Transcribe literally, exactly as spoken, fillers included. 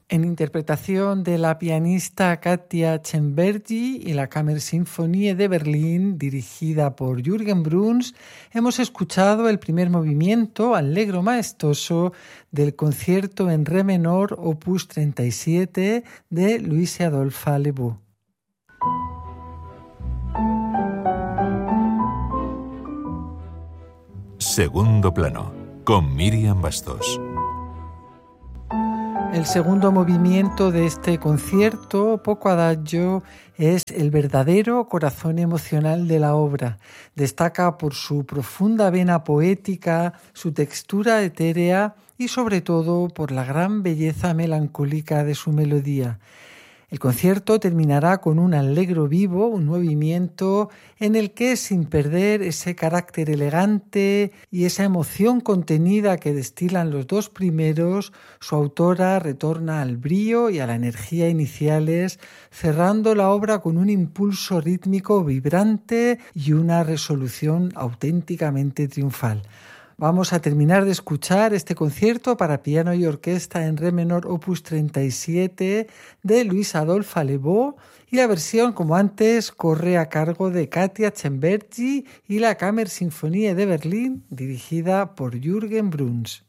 en interpretación de la pianista Katia Cembergi y la Kammersinfonie de Berlín, dirigida por Jürgen Bruns, hemos escuchado el primer movimiento, allegro maestoso, del concierto en re menor opus treinta y siete de Louise Adolphe Leboeuf. Segundo plano, con Miriam Bastos. El segundo movimiento de este concierto, poco adagio, es el verdadero corazón emocional de la obra. Destaca por su profunda vena poética, su textura etérea y sobre todo por la gran belleza melancólica de su melodía. El concierto terminará con un allegro vivo, un movimiento en el que, sin perder ese carácter elegante y esa emoción contenida que destilan los dos primeros, su autora retorna al brío y a la energía iniciales, cerrando la obra con un impulso rítmico vibrante y una resolución auténticamente triunfal. Vamos a terminar de escuchar este concierto para piano y orquesta en re menor opus treinta y siete de Louise Adolphe Leboeuf y la versión, como antes, corre a cargo de Katia Cembergi y la Kammersinfonie de Berlín, dirigida por Jürgen Bruns.